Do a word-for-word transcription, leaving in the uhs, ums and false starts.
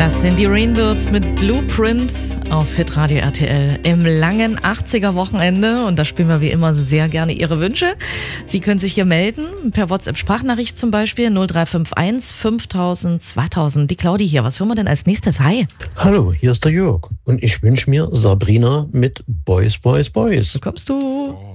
Das sind die Rainbirds mit Blueprint auf Hitradio R T L im langen achtziger-Wochenende. Und da spielen wir wie immer sehr gerne Ihre Wünsche. Sie können sich hier melden, per WhatsApp-Sprachnachricht zum Beispiel null drei fünf eins fünftausend zweitausend. Die Claudi hier, was hören wir denn als nächstes? Hi. Hallo, hier ist der Jörg und ich wünsche mir Sabrina mit Boys, Boys, Boys. Wo kommst du?